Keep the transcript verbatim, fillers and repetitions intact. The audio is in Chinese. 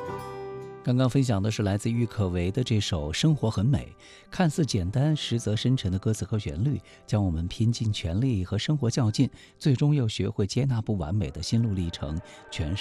刚刚分享的是来自郁可唯的这首《生活很美》，看似简单，实则深沉的歌词和旋律，将我们拼尽全力和生活较劲，最终又学会接纳不完美的心路历程，诠释